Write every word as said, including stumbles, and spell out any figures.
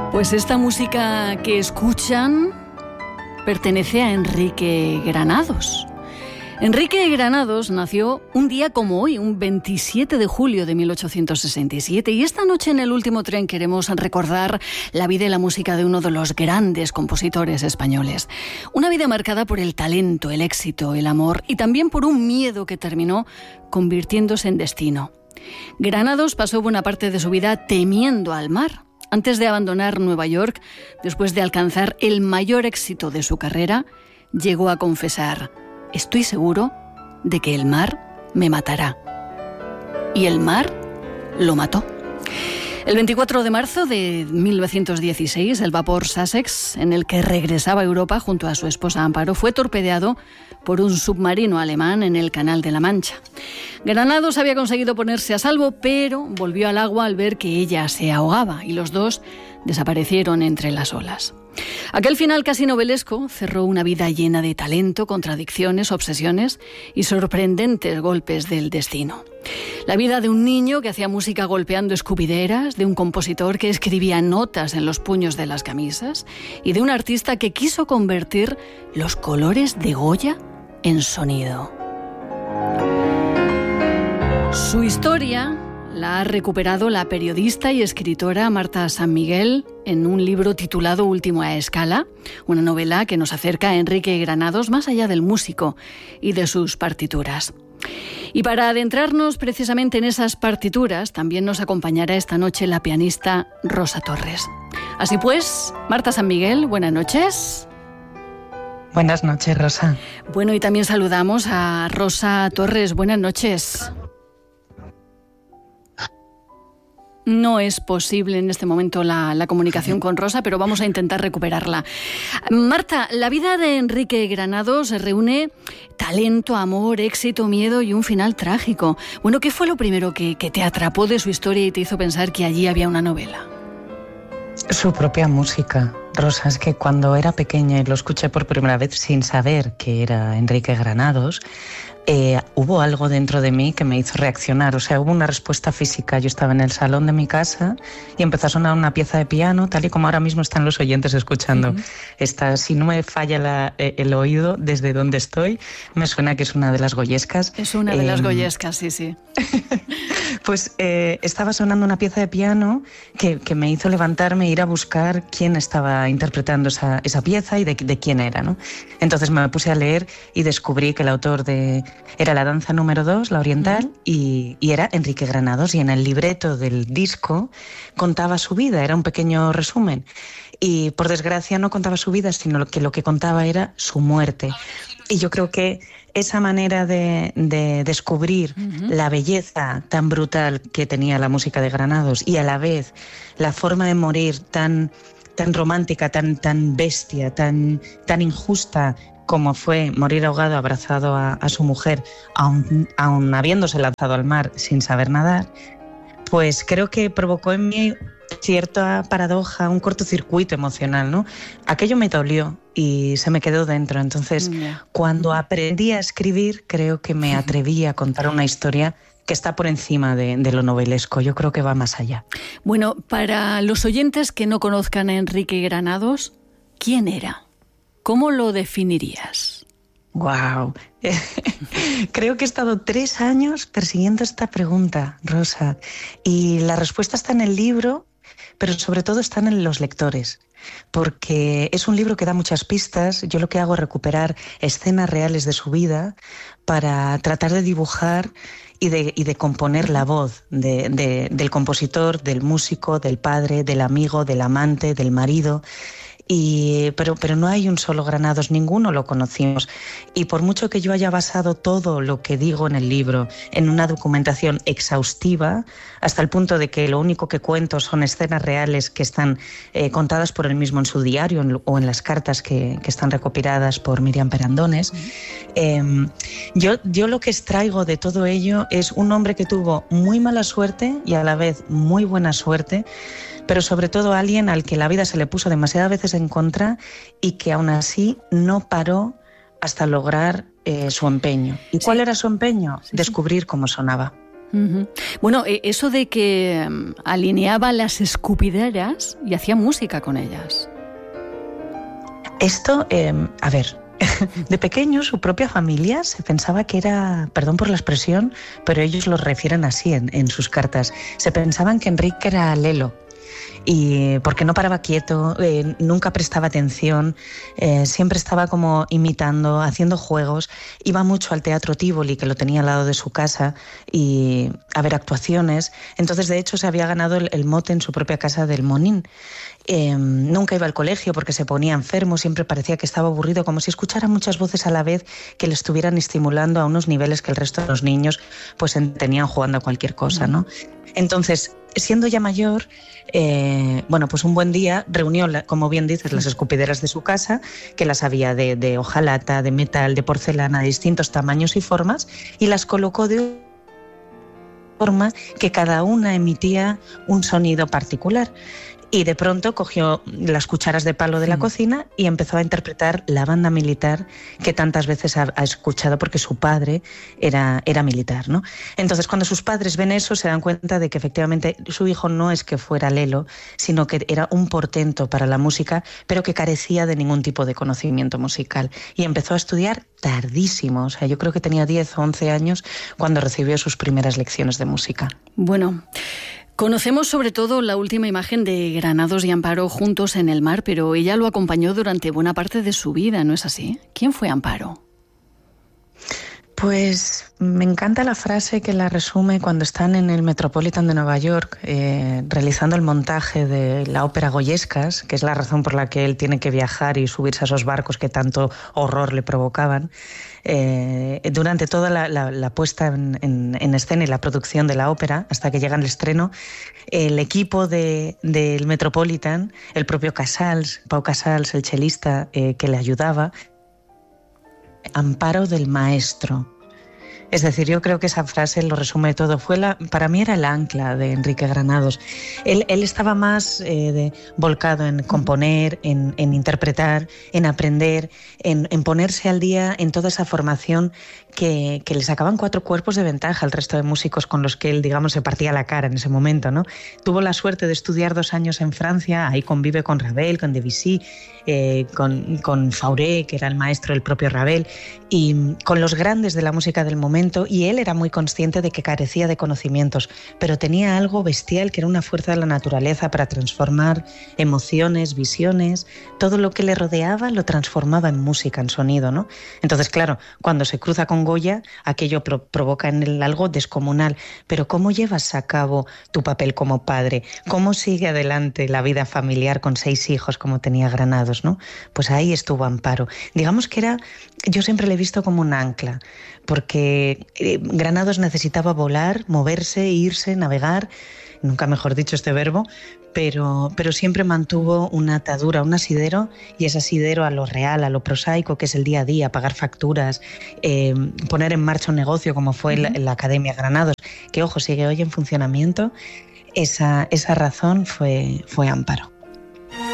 Pues esta música que escuchan pertenece a Enrique Granados. Enrique Granados nació un día como hoy, un veintisiete de julio de mil ochocientos sesenta y siete, y esta noche en el último tren queremos recordar la vida y la música de uno de los grandes compositores españoles. Una vida marcada por el talento, el éxito, el amor y también por un miedo que terminó convirtiéndose en destino. Granados pasó buena parte de su vida temiendo al mar. Antes de abandonar Nueva York, después de alcanzar el mayor éxito de su carrera, llegó a confesar: estoy seguro de que el mar me matará. Y el mar lo mató. El veinticuatro de marzo de mil novecientos dieciséis, el vapor Sussex, en el que regresaba a Europa junto a su esposa Amparo, fue torpedeado por un submarino alemán en el Canal de la Mancha. Granados había conseguido ponerse a salvo, pero volvió al agua al ver que ella se ahogaba y los dos desaparecieron entre las olas. Aquel final casi novelesco cerró una vida llena de talento, contradicciones, obsesiones y sorprendentes golpes del destino. La vida de un niño que hacía música golpeando escupideras, de un compositor que escribía notas en los puños de las camisas y de un artista que quiso convertir los colores de Goya en sonido. Su historia la ha recuperado la periodista y escritora Marta San Miguel en un libro titulado Último a escala, una novela que nos acerca a Enrique Granados más allá del músico y de sus partituras. Y para adentrarnos precisamente en esas partituras, también nos acompañará esta noche la pianista Rosa Torres. Así pues, Marta San Miguel, buenas noches. Buenas noches, Rosa. Bueno, y también saludamos a Rosa Torres. Buenas noches. No es posible en este momento la, la comunicación con Rosa, pero vamos a intentar recuperarla. Marta, la vida de Enrique Granados reúne talento, amor, éxito, miedo y un final trágico. Bueno, ¿qué fue lo primero que, que te atrapó de su historia y te hizo pensar que allí había una novela? Su propia música. Rosa, es que cuando era pequeña y lo escuché por primera vez sin saber que era Enrique Granados, Eh, hubo algo dentro de mí que me hizo reaccionar, o sea, hubo una respuesta física. Yo estaba en el salón de mi casa y empezó a sonar una pieza de piano, tal y como ahora mismo están los oyentes escuchando. Uh-huh. Esta, si no me falla la, eh, el oído desde donde estoy, me suena que es una de las goyescas. Es una de eh, las goyescas, sí, sí. Pues eh, estaba sonando una pieza de piano que, que me hizo levantarme e ir a buscar quién estaba interpretando esa, esa pieza y de, de quién era, ¿no? Entonces me puse a leer y descubrí que el autor de era la danza número dos, la oriental, uh-huh. y, y era Enrique Granados, y en el libreto del disco contaba su vida, era un pequeño resumen. Y por desgracia no contaba su vida, sino que lo que contaba era su muerte. Y yo creo que esa manera de, de descubrir uh-huh. la belleza tan brutal que tenía la música de Granados y a la vez la forma de morir tan, tan romántica, tan, tan bestia, tan, tan injusta, como fue morir ahogado abrazado a, a su mujer, aun, aun habiéndose lanzado al mar sin saber nadar, pues creo que provocó en mí cierta paradoja, un cortocircuito emocional, ¿no? Aquello me dolió y se me quedó dentro. Entonces, yeah. cuando aprendí a escribir, creo que me atreví a contar una historia que está por encima de, de lo novelesco. Yo creo que va más allá. Bueno, para los oyentes que no conozcan a Enrique Granados, ¿quién era? ¿Cómo lo definirías? Wow. Creo que he estado tres años persiguiendo esta pregunta, Rosa, y la respuesta está en el libro, pero sobre todo están en los lectores, porque es un libro que da muchas pistas. Yo lo que hago es recuperar escenas reales de su vida para tratar de dibujar y de, y de componer la voz de, de, del compositor, del músico, del padre, del amigo, del amante, del marido. Y, pero, pero no hay un solo Granados, ninguno lo conocimos. Y por mucho que yo haya basado todo lo que digo en el libro en una documentación exhaustiva, hasta el punto de que lo único que cuento son escenas reales que están eh, contadas por él mismo en su diario en, o en las cartas que, que están recopiladas por Miriam Perandones, eh, yo, yo lo que extraigo de todo ello es un hombre que tuvo muy mala suerte y a la vez muy buena suerte, pero sobre todo alguien al que la vida se le puso demasiadas veces en contra y que aún así no paró hasta lograr eh, su empeño. ¿Y sí. cuál era su empeño? Sí, Descubrir sí. cómo sonaba. Uh-huh. Bueno, eso de que alineaba las escupideras y hacía música con ellas. Esto, eh, a ver, de pequeño su propia familia se pensaba que era, perdón por la expresión, pero ellos lo refieren así en, en sus cartas, se pensaban que Enrique era Lelo. Y porque no paraba quieto, eh, nunca prestaba atención, eh, siempre estaba como imitando, haciendo juegos, iba mucho al Teatro Tívoli, que lo tenía al lado de su casa, y a ver actuaciones. Entonces, de hecho, se había ganado el, el mote en su propia casa del Monín. Eh, nunca iba al colegio porque se ponía enfermo, siempre parecía que estaba aburrido, como si escuchara muchas voces a la vez que le estuvieran estimulando a unos niveles que el resto de los niños pues tenían jugando a cualquier cosa, ¿no? Entonces, siendo ya mayor, eh, bueno, pues un buen día reunió, como bien dices, las escupideras de su casa, que las había de, de hojalata, de metal, de porcelana, de distintos tamaños y formas, y las colocó de forma que cada una emitía un sonido particular. Y de pronto cogió las cucharas de palo de la cocina y empezó a interpretar la banda militar que tantas veces ha, ha escuchado porque su padre era, era militar, ¿no? Entonces, cuando sus padres ven eso, se dan cuenta de que efectivamente su hijo no es que fuera Lelo, sino que era un portento para la música, pero que carecía de ningún tipo de conocimiento musical. Y empezó a estudiar tardísimo, o sea, yo creo que tenía diez o once años cuando recibió sus primeras lecciones de música. Bueno, conocemos sobre todo la última imagen de Granados y Amparo juntos en el mar, pero ella lo acompañó durante buena parte de su vida, ¿no es así? ¿Quién fue Amparo? Pues me encanta la frase que la resume cuando están en el Metropolitan de Nueva York eh, realizando el montaje de la ópera Goyescas, que es la razón por la que él tiene que viajar y subirse a esos barcos que tanto horror le provocaban. Eh, durante toda la, la, la puesta en, en, en escena y la producción de la ópera, hasta que llega el estreno, el equipo de, del Metropolitan, el propio Casals, Pau Casals, el chelista eh, que le ayudaba, Amparo del maestro. Es decir, yo creo que esa frase lo resume todo. Fue la, para mí era el ancla de Enrique Granados. Él, él estaba más eh, de, volcado en componer, en, en interpretar, en aprender, en, en ponerse al día en toda esa formación que, que le sacaban cuatro cuerpos de ventaja al resto de músicos con los que él, digamos, se partía la cara en ese momento, ¿no? Tuvo la suerte de estudiar dos años en Francia, ahí convive con Ravel, con Debussy, eh, con, con Fauré, que era el maestro del propio Ravel, y con los grandes de la música del momento, y él era muy consciente de que carecía de conocimientos, pero tenía algo bestial que era una fuerza de la naturaleza para transformar emociones, visiones, todo lo que le rodeaba lo transformaba en música, en sonido, ¿no? Entonces, claro, cuando se cruza con Goya, aquello pro- provoca en él algo descomunal, pero ¿cómo llevas a cabo tu papel como padre? ¿Cómo sigue adelante la vida familiar con seis hijos como tenía Granados, ¿no? Pues ahí estuvo Amparo. Digamos que era, yo siempre le he visto como un ancla, porque eh, Granados necesitaba volar, moverse, irse, navegar, nunca mejor dicho este verbo, pero, pero siempre mantuvo una atadura, un asidero, y ese asidero a lo real, a lo prosaico, que es el día a día, pagar facturas, eh, poner en marcha un negocio como fue uh-huh. la, la Academia Granados, que ojo, sigue hoy en funcionamiento. Esa, esa razón fue, fue Amparo.